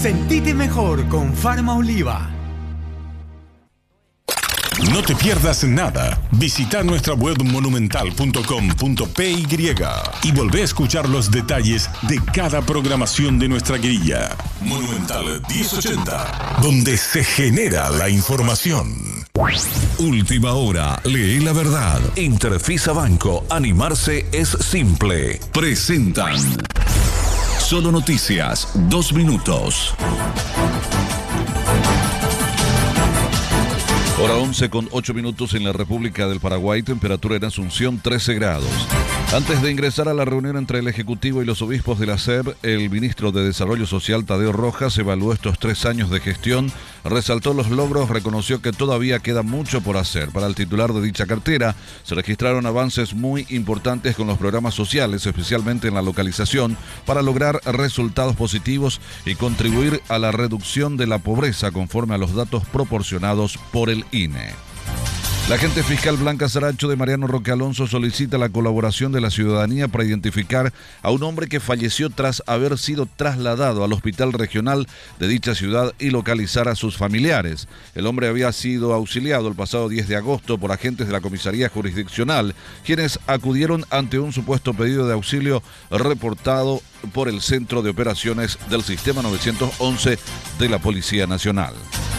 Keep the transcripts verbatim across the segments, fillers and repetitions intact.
Sentite mejor con Farma Oliva. No te pierdas nada. Visita nuestra web monumental punto com punto p y y volvé a escuchar los detalles de cada programación de nuestra grilla. Monumental diez ochenta, donde se genera la información. Última hora, lee la verdad. Interfisa Banco, animarse es simple. Presentan Solo Noticias, dos minutos. Hora once con ocho minutos en la República del Paraguay, temperatura en Asunción trece grados. Antes de ingresar a la reunión entre el Ejecutivo y los obispos de la S E B, el ministro de Desarrollo Social, Tadeo Rojas, evaluó estos tres años de gestión, resaltó los logros, reconoció que todavía queda mucho por hacer. Para el titular de dicha cartera, se registraron avances muy importantes con los programas sociales, especialmente en la localización, para lograr resultados positivos y contribuir a la reducción de la pobreza conforme a los datos proporcionados por el I N E. La agente fiscal Blanca Saracho de Mariano Roque Alonso solicita la colaboración de la ciudadanía para identificar a un hombre que falleció tras haber sido trasladado al hospital regional de dicha ciudad y localizar a sus familiares. El hombre había sido auxiliado el pasado diez de agosto por agentes de la comisaría jurisdiccional, quienes acudieron ante un supuesto pedido de auxilio reportado por el Centro de Operaciones del Sistema novecientos once de la Policía Nacional.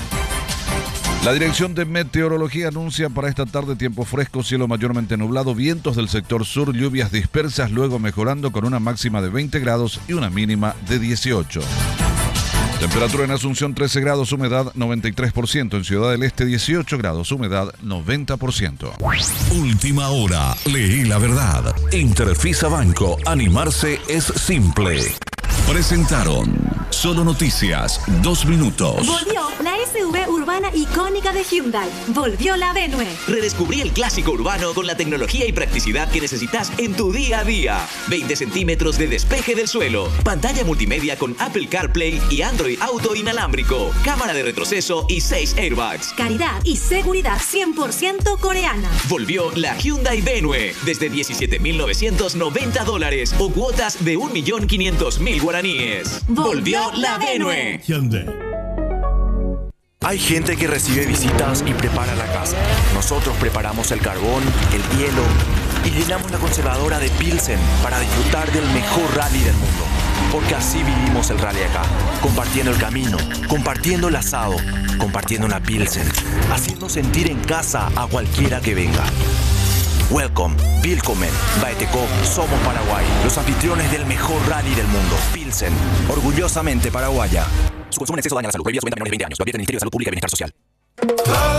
La Dirección de Meteorología anuncia para esta tarde tiempo fresco, cielo mayormente nublado, vientos del sector sur, lluvias dispersas, luego mejorando con una máxima de veinte grados y una mínima de dieciocho. Temperatura en Asunción trece grados, humedad noventa y tres por ciento. En Ciudad del Este dieciocho grados, humedad noventa por ciento. Última hora, leí la verdad. Interfisa Banco, animarse es simple. Presentaron Solo Noticias, dos minutos. Volvió la S U V urbana icónica de Hyundai. Volvió la Venue. Redescubrí el clásico urbano con la tecnología y practicidad que necesitas en tu día a día. veinte centímetros de despeje del suelo. Pantalla multimedia con Apple CarPlay y Android Auto inalámbrico. Cámara de retroceso y seis airbags. Calidad y seguridad cien por ciento coreana. Volvió la Hyundai Venue. Desde diecisiete mil novecientos noventa dólares o cuotas de un millón quinientos mil guaraníes. Volvió la Venue. Hyundai. Hay gente que recibe visitas y prepara la casa. Nosotros preparamos el carbón, el hielo y llenamos la conservadora de Pilsen para disfrutar del mejor rally del mundo. Porque así vivimos el rally acá, compartiendo el camino, compartiendo el asado, compartiendo una Pilsen, haciendo sentir en casa a cualquiera que venga. Welcome, Willkommen, Baeteco, somos Paraguay, los anfitriones del mejor rally del mundo. Pilsen, orgullosamente paraguaya. Su consumo en exceso daña la salud. Prohibida su venta a menores de veinte años. Lo advierte el Ministerio de Salud Pública y Bienestar Social.